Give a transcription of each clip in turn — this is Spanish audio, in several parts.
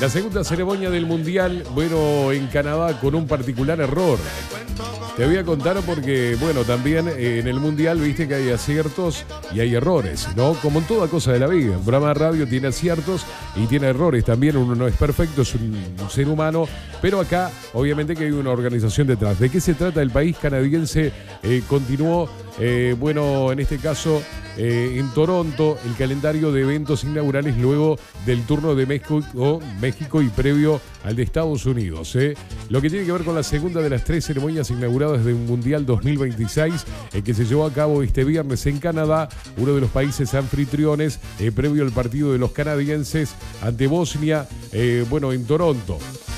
La segunda ceremonia del Mundial, bueno, en Canadá con un particular error. Te voy a contar porque, bueno, también en el Mundial viste que hay aciertos y hay errores, ¿no? Como en toda cosa de la vida. Un programa de radio tiene aciertos y tiene errores también. Uno no es perfecto, es un ser humano. Pero acá, obviamente que hay una organización detrás. ¿De qué se trata? El país canadiense continuó, bueno, en este caso, en Toronto, el calendario de eventos inaugurales luego del turno de México y previo al de Estados Unidos. Lo que tiene que ver con la segunda de las 3 ceremonias inauguradas de un Mundial 2026 que se llevó a cabo este viernes en Canadá, uno de los países anfitriones previo al partido de los canadienses ante Bosnia, bueno, en Toronto.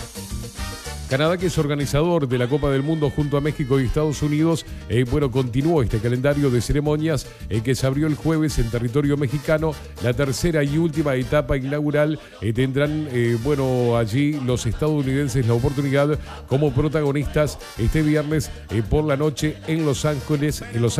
Canadá, que es organizador de la Copa del Mundo junto a México y Estados Unidos, bueno, continuó este calendario de ceremonias que se abrió el jueves en territorio mexicano. La tercera y última etapa inaugural tendrán, bueno, allí los estadounidenses la oportunidad como protagonistas este viernes por la noche en Los Ángeles,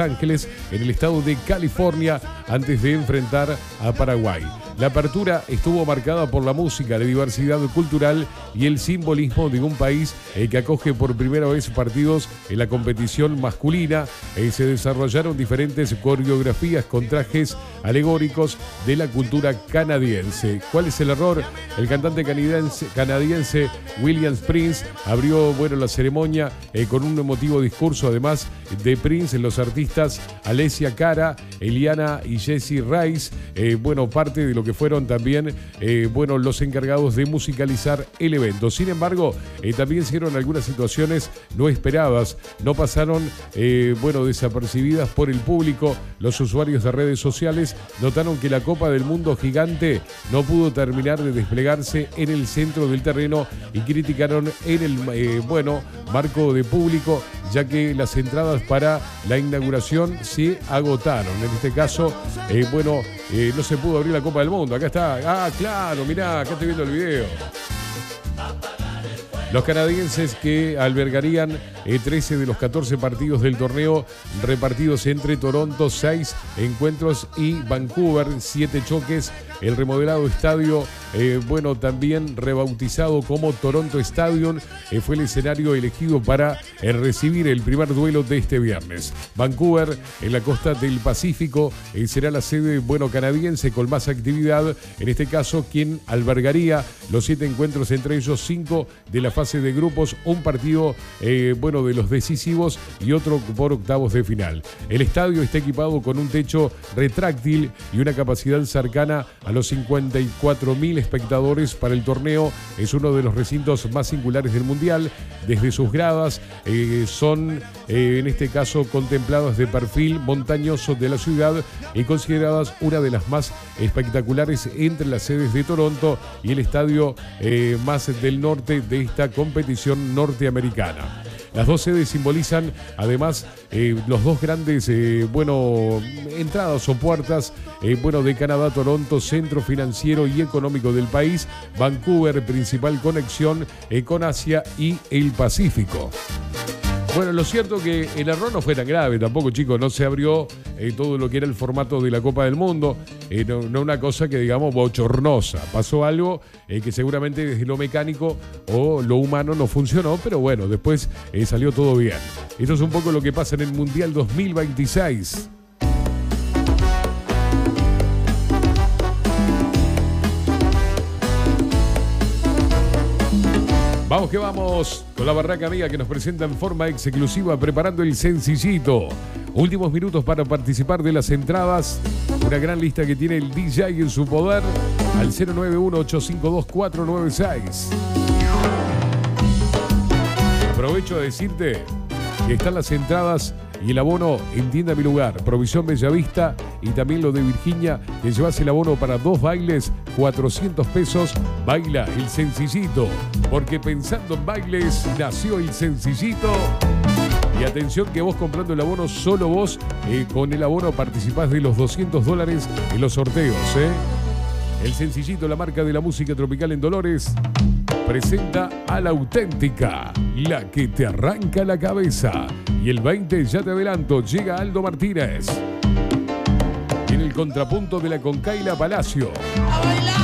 en el estado de California, antes de enfrentar a Paraguay. La apertura estuvo marcada por la música, la diversidad cultural y el simbolismo de un país que acoge por primera vez partidos en la competición masculina. Se desarrollaron diferentes coreografías con trajes alegóricos de la cultura canadiense. ¿Cuál es el error? El cantante canadiense William Prince abrió, bueno, la ceremonia con un emotivo discurso, además de Prince, los artistas Alessia Cara, Eliana y Jessie Rice, bueno, parte de lo que fueron también, bueno, los encargados de musicalizar el evento. Sin embargo, también se dieron algunas situaciones no esperadas, no pasaron, bueno, desapercibidas por el público. Los usuarios de redes sociales notaron que la Copa del Mundo gigante no pudo terminar de desplegarse en el centro del terreno y criticaron en el, bueno, marco de público, ya que las entradas para la inauguración se agotaron. En este caso, bueno, no se pudo abrir la Copa del Mundo. Acá está. Ah, claro, mirá, acá estoy viendo el video. Los canadienses, que albergarían 13 de los 14 partidos del torneo repartidos entre Toronto, 6 encuentros, y Vancouver, 7 choques. El remodelado estadio, bueno, también rebautizado como Toronto Stadium, fue el escenario elegido para recibir el primer duelo de este viernes. Vancouver, en la costa del Pacífico, será la sede, bueno, canadiense con más actividad. En este caso, quien albergaría los 7 encuentros, entre ellos 5 de la fase de grupos, un partido, bueno, de los decisivos y otro por octavos de final. El estadio está equipado con un techo retráctil y una capacidad cercana a los 54.000 espectadores para el torneo. Es uno de los recintos más singulares del Mundial. Desde sus gradas son, en este caso, contempladas de perfil montañoso de la ciudad y consideradas una de las más espectaculares entre las sedes de Toronto y el estadio más del norte de esta competición norteamericana. Las dos sedes simbolizan, además, los dos grandes, bueno, entradas o puertas, bueno, de Canadá. Toronto, centro financiero y económico del país. Vancouver, principal conexión con Asia y el Pacífico. Bueno, lo cierto que el error no fue tan grave tampoco, chicos. No se abrió todo lo que era el formato de la Copa del Mundo. No una cosa que, digamos, bochornosa. Pasó algo que seguramente desde lo mecánico o lo humano no funcionó, pero bueno, después salió todo bien. Esto es un poco lo que pasa en el Mundial 2026. Vamos que vamos con la barraca amiga que nos presenta en forma exclusiva preparando el sencillito. Últimos minutos para participar de las entradas. Una gran lista que tiene el DJ en su poder al 091-852-496. Aprovecho a decirte que están las entradas y el abono en Tienda Mi Lugar, Provisión Bellavista y también lo de Virginia. Te llevas el abono para 2 bailes, 400 pesos. Baila el sencillito, porque pensando en bailes nació el sencillito. Y atención que vos comprando el abono, solo vos con el abono participás de los $200 en los sorteos. El sencillito, la marca de la música tropical en Dolores, presenta a La Auténtica, la que te arranca la cabeza. Y el 20, ya te adelanto, llega Aldo Martínez. En el contrapunto de la Concaila Palacio.